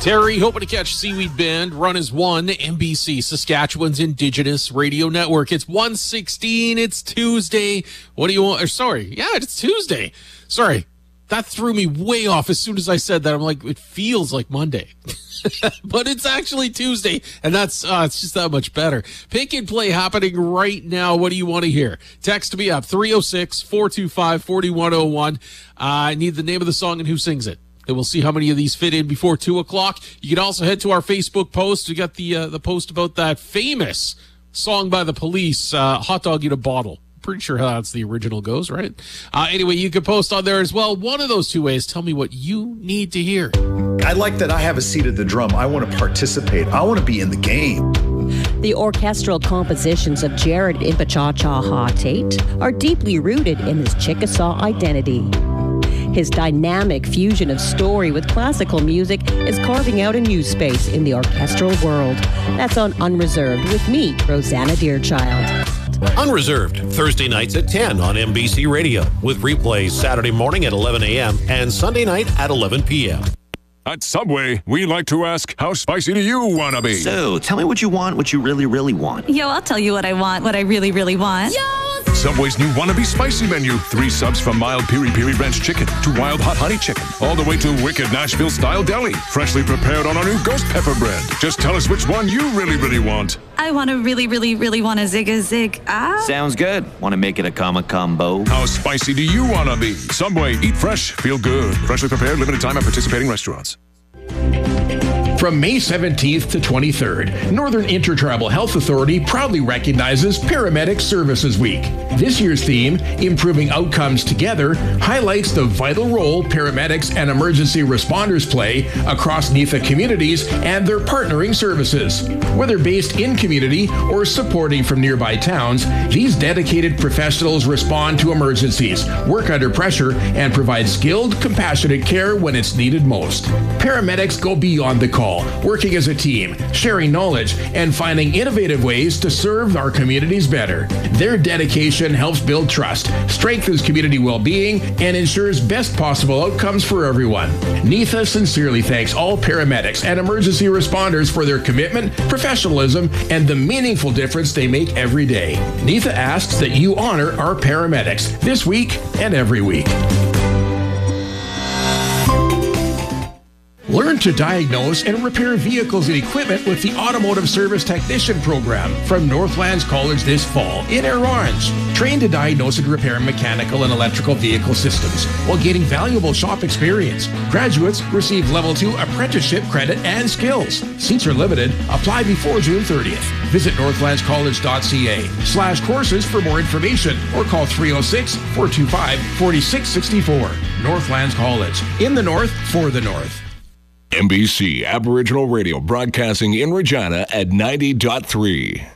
Terry, hoping to catch Seaweed Band. Run is 1, NBC, Saskatchewan's Indigenous Radio Network. It's 1:16. It's Tuesday. What do you want? It's Tuesday. Sorry, that threw me way off as soon as I said that. I'm like, it feels like Monday. But it's actually Tuesday, and it's just that much better. Pick and play happening right now. What do you want to hear? Text me up, 306-425-4101. I need the name of the song and who sings it. And we'll see how many of these fit in before 2 o'clock. You can also head to our Facebook post. We got the post about that famous song by the Police, Hot Dog in a Bottle. Pretty sure how that's the original goes, right? Anyway, you can post on there as well. One of those two ways. Tell me what you need to hear. I like that I have a seat at the drum. I want to participate. I want to be in the game. The orchestral compositions of Jared Impachacha Ha-Tate are deeply rooted in his Chickasaw identity. His dynamic fusion of story with classical music is carving out a new space in the orchestral world. That's on Unreserved with me, Rosanna Deerchild. Unreserved, Thursday nights at 10 on NBC Radio, with replays Saturday morning at 11 a.m. and Sunday night at 11 p.m. At Subway, we like to ask, how spicy do you want to be? So, tell me what you want, what you really, really want. Yo, I'll tell you what I want, what I really, really want. Yo! Subway's new Wannabe Spicy menu. 3 subs from mild piri-piri ranch chicken to wild hot honey chicken, all the way to wicked Nashville-style deli, freshly prepared on our new ghost pepper bread. Just tell us which one you really, really want. I want to really, really, really want a zig. Sounds good. Want to make it a combo? How spicy do you want to be? Subway, eat fresh, feel good. Freshly prepared, limited time at participating restaurants. From May 17th to 23rd, Northern Intertribal Health Authority proudly recognizes Paramedic Services Week. This year's theme, Improving Outcomes Together, highlights the vital role paramedics and emergency responders play across NIFA communities and their partnering services. Whether based in community or supporting from nearby towns, these dedicated professionals respond to emergencies, work under pressure, and provide skilled, compassionate care when it's needed most. Paramedics go beyond the call, working as a team, sharing knowledge, and finding innovative ways to serve our communities better. Their dedication helps build trust, strengthens community well-being, and ensures best possible outcomes for everyone. NIFA sincerely thanks all paramedics and emergency responders for their commitment, professionalism, and the meaningful difference they make every day. NIFA asks that you honor our paramedics this week and every week. Learn to diagnose and repair vehicles and equipment with the Automotive Service Technician Program from Northlands College this fall in Air Orange. Train to diagnose and repair mechanical and electrical vehicle systems while gaining valuable shop experience. Graduates receive Level 2 apprenticeship credit and skills. Seats are limited. Apply before June 30th. Visit northlandscollege.ca/courses for more information or call 306-425-4664. Northlands College. In the North, for the North. NBC Aboriginal Radio broadcasting in Regina at 90.3.